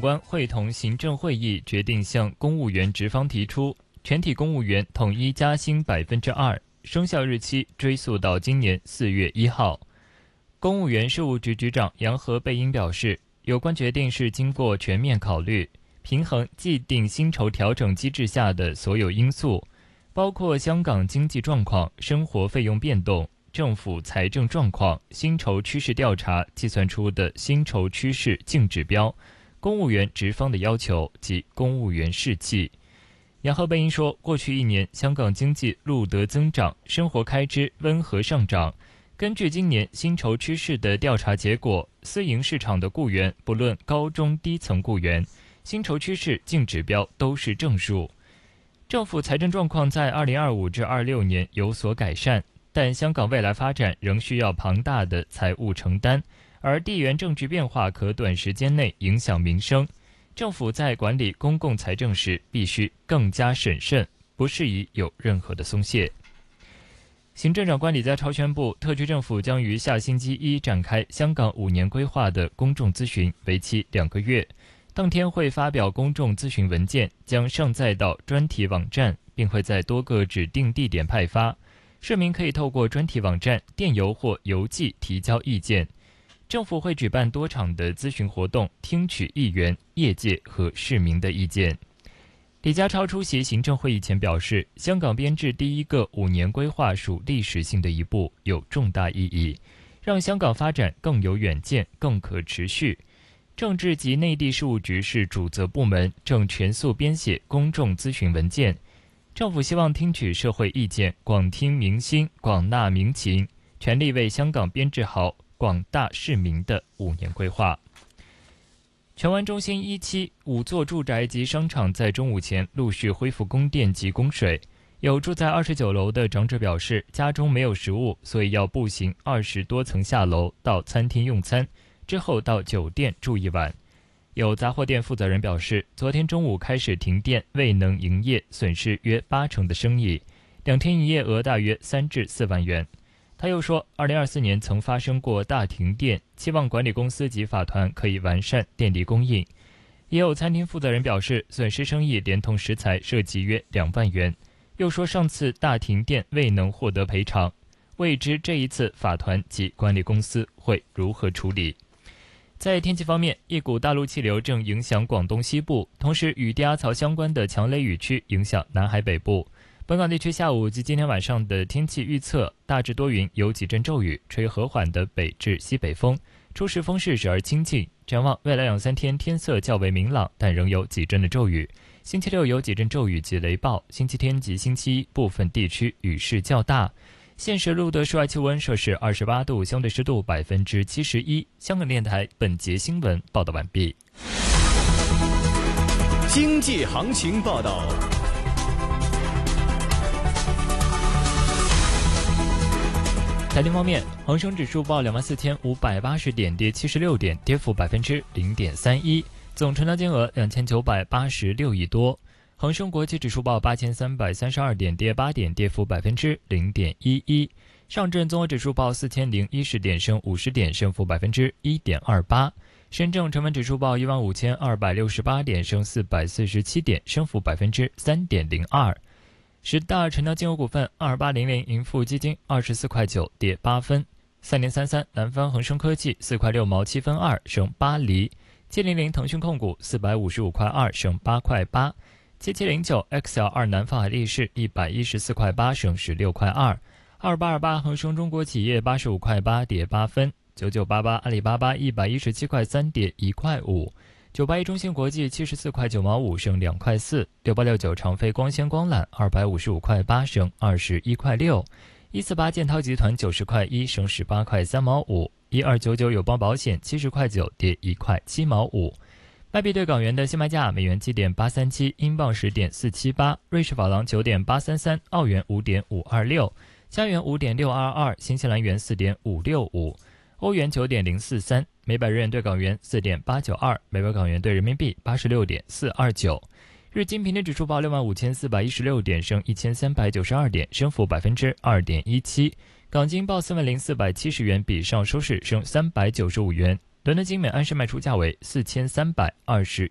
官会同行政会议决定向公务员职方提出，全体公务员统一加薪2%，生效日期追溯到今年4月1号。公务员事务局局长杨何蓓英表示，有关决定是经过全面考虑，平衡既定薪酬调整机制下的所有因素，包括香港经济状况、生活费用变动、政府财政状况、薪酬趋势调查计算出的薪酬趋势净指标、公务员职方的要求及公务员士气。杨何蓓英说，过去1年香港经济录得增长，生活开支温和上涨。根据今年薪酬趋势的调查结果，私营市场的雇员，不论高中低层雇员，薪酬趋势净指标都是正数。政府财政状况在2025至26年有所改善，但香港未来发展仍需要庞大的财务承担，而地缘政治变化可短时间内影响民生。政府在管理公共财政时必须更加审慎，不适宜有任何的松懈。行政长官李家超宣布，特区政府将于下星期一展开香港5年规划的公众咨询，为期2个月。当天会发表公众咨询文件，将上载到专题网站，并会在多个指定地点派发。市民可以透过专题网站、电邮或邮寄提交意见。政府会举办多场的咨询活动，听取议员、业界和市民的意见。李家超出席行政会议前表示，香港编制第一个5年规划属历史性的一步，有重大意义，让香港发展更有远见、更可持续。政治及内地事务局是主责部门，正全速编写公众咨询文件。政府希望听取社会意见，广听民心，广纳民情，全力为香港编制好广大市民的5年规划。荃湾中心1期5座住宅及商场在中午前陆续恢复供电及供水。有住在29楼的长者表示，家中没有食物，所以要步行20多层下楼到餐厅用餐，之后到酒店住1晚。有杂货店负责人表示，昨天中午开始停电，未能营业，损失约80%的生意，2天营业额大约3至4万元。他又说，2024年曾发生过大停电，期望管理公司及法团可以完善电力供应。也有餐厅负责人表示，损失生意连同食材涉及约2万元。又说上次大停电未能获得赔偿，未知这一次法团及管理公司会如何处理。在天气方面，一股大陆气流正影响广东西部，同时与低压槽相关的强雷雨区影响南海北部。本港地区下午及今天晚上的天气预测，大致多云，有几阵骤雨，吹和缓的北至西北风，初时风势时而清劲。展望未来2-3天天色较为明朗，但仍有几阵的骤雨。星期六有几阵骤雨及雷暴，星期天及星期一部分地区雨势较大。现时录得室外气温摄氏28度，相对湿度71%。香港电台本节新闻报道完毕。 经济行情报道。 财经方面，恒生指数报24,580点，跌76点，跌幅0.31%，总成交金额2986亿多。恒生国际指数报8332点，跌8点，跌幅0.11%。上证综合指数报4010点，升50点，升幅1.28%。深证成分指数报15268点，升447点，升幅3.02%。10大成交金额股份：2800盈富基金24块9，跌8分；3033南方恒生科技4块6毛7分2，升8厘；700腾讯控股455块2，升8块8；7709 XL2南方海力士114块8，升16块2；2828恒生中国企业85块8，跌8分；9988阿里巴巴117块3，跌1块5；981中芯国际74块9毛5，升2块4；6869长飞光纤光缆255块8，升21块6；148建滔集团90块1，升18块3毛5；1299友邦保险70块9，跌1块7毛5。卖币对港元的现卖价：美元7.837，英镑10.478，瑞士法郎9.833，澳元5.526，加元5.622，新西兰元4.565，欧元9.043，每百日元对港元4.892，每百港元对人民币86.429。日经平均指数报65,416点，升1392点，升幅2.17%。港金报40470元，比上收市升395元。伦敦金每安士卖出价为4321